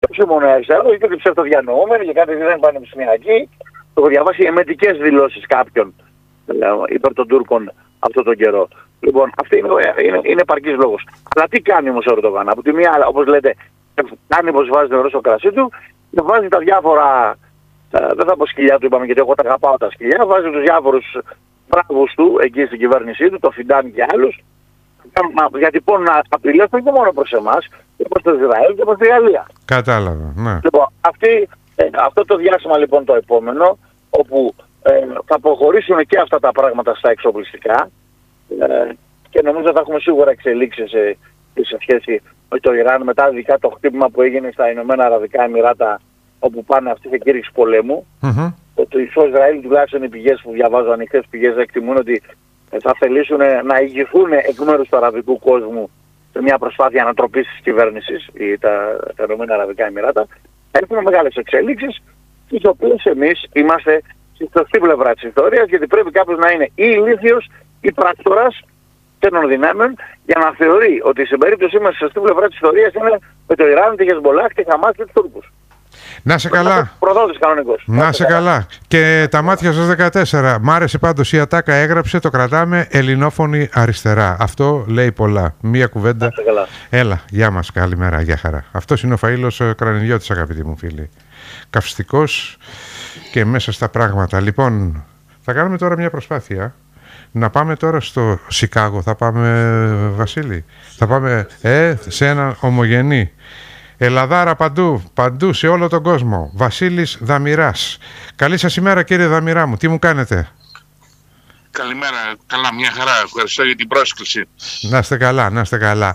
όχι μόνο αριστερό, και ότι ψευτοδιανοούμενοι και κάτι δεν πανεπιστημιακοί. Έχω διαβάσει εμετικές δηλώσεις κάποιων υπέρ των Τούρκων αυτόν τον καιρό. Λοιπόν, αυτή είναι επαρκής λόγος. Αλλά τι κάνει όμως ο Ερντογάν? Από τη μία, όπως λέτε, κάνει πως βάζει νερό στο κρασί του και βάζει τα διάφορα, δεν θα πω σκυλιά του, είπαμε, γιατί εγώ τα αγαπάω τα σκυλιά, βάζει τους διάφορους μπράβους του εκεί στην κυβέρνησή του, το Φιντάν και άλλους, διατυπώνουν απειλές όχι μόνο προς εμάς, και προς το Ισραήλ και προς τη Γαλλία. Κατάλαβα, ναι. Λοιπόν, αυτό το διάστημα λοιπόν το επόμενο, όπου θα προχωρήσουν και αυτά τα πράγματα στα εξοπλιστικά, και νομίζω θα έχουμε σίγουρα εξελίξεις σε σχέση με το Ιράν, μετά ειδικά το χτύπημα που έγινε στα Ηνωμένα Αραβικά Εμιράτα, όπου πάνε αυτή η κήρυξη πολέμου. Το Ισραήλ, τουλάχιστον οι πηγές που διαβάζω, ανοιχτές πηγές, εκτιμούν ότι θα θελήσουν να ηγηθούν εκ μέρους του αραβικού κόσμου σε μια προσπάθεια ανατροπής της κυβέρνησης, τα Ηνωμένα Αραβικά Εμιράτα. Έχουμε μεγάλες εξέλιξεις, τις οποίες εμείς είμαστε στη σωστή πλευρά της ιστορίας, γιατί πρέπει κάποιος να είναι ή ηλίθιος ή πράκτορας τένων δυνάμεων για να θεωρεί ότι στην περίπτωση μας στη σωστή πλευρά της ιστορίας είναι με το Ιράν, τη Χεσμολάχ, τη Χαμάς και τους Τούρκους. Να σε καλά. Προδότης κανονικός. Να σε καλά. Και τα μάτια σας 14. Μ' άρεσε πάντως η Ατάκα, έγραψε, το κρατάμε, ελληνόφωνη αριστερά. Αυτό λέει πολλά. Μία κουβέντα. Να σε καλά. Έλα, γεια μας, καλημέρα, γεια χαρά. Αυτός είναι ο Φαΐλος Κρανιδιώτης, αγαπητοί μου φίλοι. Καυστικός και μέσα στα πράγματα. Λοιπόν, θα κάνουμε τώρα μια προσπάθεια. Να πάμε τώρα στο Σικάγο. Θα πάμε, Βασίλη. Θα πάμε σε έναν ομογενή. Ελλαδάρα παντού σε όλο τον κόσμο. Βασίλης Δαμηράς. Καλή σας ημέρα, κύριε Δαμηρά μου. Τι μου κάνετε? Καλημέρα. Καλά, μια χαρά. Ευχαριστώ για την πρόσκληση. Να είστε καλά, να είστε καλά.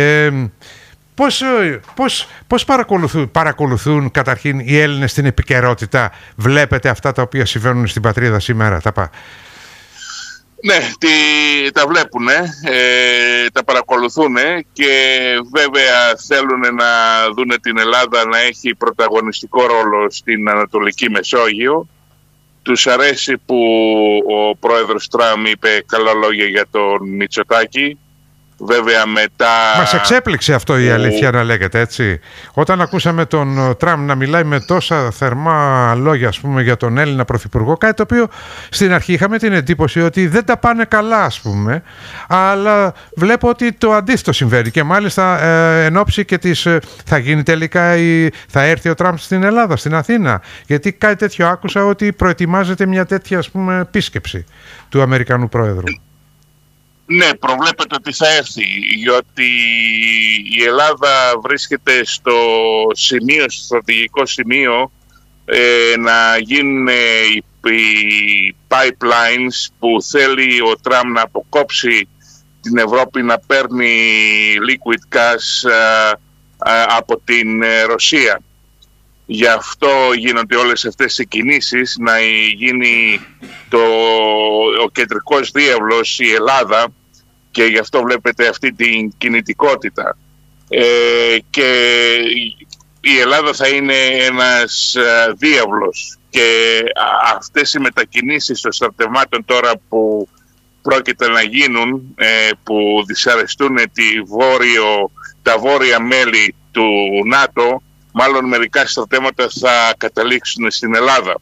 Πώς παρακολουθούν καταρχήν οι Έλληνες την επικαιρότητα? Βλέπετε αυτά τα οποία συμβαίνουν στην πατρίδα σήμερα? Ναι, τα βλέπουν, τα παρακολουθούν και βέβαια θέλουν να δουν την Ελλάδα να έχει πρωταγωνιστικό ρόλο στην Ανατολική Μεσόγειο. Τους αρέσει που ο πρόεδρος Τραμπ είπε καλά λόγια για τον Μητσοτάκη. Βέβαια μετά... Μας εξέπληξε αυτό η αλήθεια, να λέγεται έτσι. Όταν ακούσαμε τον Τραμπ να μιλάει με τόσα θερμά λόγια, ας πούμε, για τον Έλληνα Πρωθυπουργό, κάτι το οποίο στην αρχή είχαμε την εντύπωση ότι δεν τα πάνε καλά, ας πούμε, αλλά βλέπω ότι το αντίθετο συμβαίνει και μάλιστα εν ώψη και θα γίνει τελικά θα έρθει ο Τραμπ στην Ελλάδα, στην Αθήνα, γιατί κάτι τέτοιο άκουσα, ότι προετοιμάζεται μια τέτοια, ας πούμε, επίσκεψη του Αμερικανού Πρόεδρου. Ναι, προβλέπεται ότι θα έρθει, γιατί η Ελλάδα βρίσκεται στο στρατηγικό σημείο να γίνουν οι pipelines που θέλει ο Τραμπ να αποκόψει την Ευρώπη να παίρνει liquid gas από την Ρωσία. Γι' αυτό γίνονται όλες αυτές οι κινήσεις, να γίνει ο κεντρικός διάβλος η Ελλάδα, και γι' αυτό βλέπετε αυτή την κινητικότητα. Και η Ελλάδα θα είναι ένας διάβλος, και αυτές οι μετακινήσεις των στρατευμάτων τώρα που πρόκειται να γίνουν, που δυσαρεστούν τα βόρεια μέλη του ΝΑΤΟ, μάλλον μερικά στρατεύματα θα καταλήξουν στην Ελλάδα.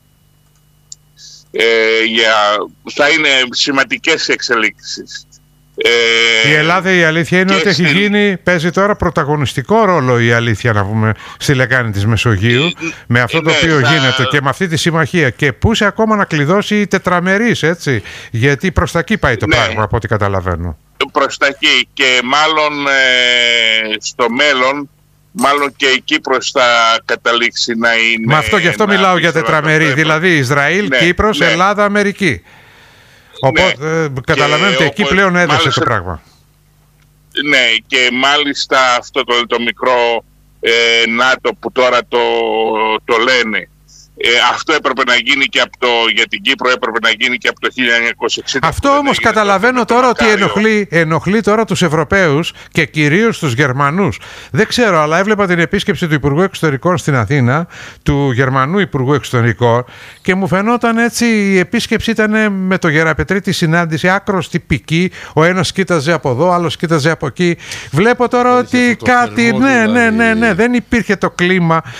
Θα είναι σημαντικές εξελίξεις. Η Ελλάδα, η αλήθεια είναι ότι παίζει τώρα πρωταγωνιστικό ρόλο, η αλήθεια, να πούμε, στη λεκάνη της Μεσογείου, με αυτό το οποίο γίνεται και με αυτή τη συμμαχία, και πούσε ακόμα να κλειδώσει η τετραμερής, έτσι, γιατί προς τα εκεί πάει το πράγμα, από ό,τι καταλαβαίνω. Προς τα εκεί, και μάλλον στο μέλλον, μάλλον και η Κύπρος θα καταλήξει να είναι... Μα αυτό, γι' αυτό μιλάω για τετραμερή, δηλαδή Ισραήλ, Κύπρος, Ελλάδα, Αμερική. Οπότε καταλαβαίνετε, εκεί πλέον έδωσε το πράγμα. Ναι, και μάλιστα αυτό το μικρό ΝΑΤΟ που τώρα το λένε, Αυτό έπρεπε να γίνει και για την Κύπρο έπρεπε να γίνει και από το 1960. Αυτό όμως καταλαβαίνω τώρα ότι ενοχλεί τώρα τους Ευρωπαίους και κυρίως τους Γερμανούς. Δεν ξέρω, αλλά έβλεπα την επίσκεψη του Υπουργού Εξωτερικών στην Αθήνα, του Γερμανού Υπουργού Εξωτερικών, και μου φαινόταν έτσι, η επίσκεψη ήταν με το Γεραπετρίτη συνάντηση, άκρος τυπική. Ο ένας κοίταζε από εδώ, άλλος κοίταζε από εκεί. Βλέπω τώρα ότι κάτι. Ναι, δεν υπήρχε το κλίμα